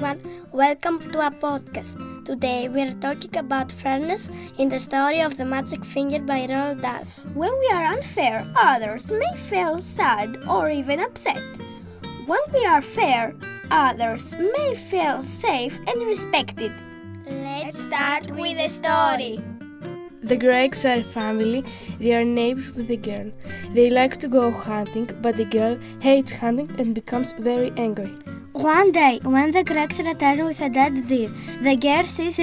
everyone, welcome to our podcast. Today we are talking about fairness in the story of the Magic Finger by Roald Dahl. When we are unfair, others may feel sad or even upset. When we are fair, others may feel safe and respected. Let's start with the story. The Gregs are a family. They are neighbors with a girl. They like to go hunting, but the girl hates hunting and becomes very angry. One day, when the Gregs return with a dead deer, the girl sees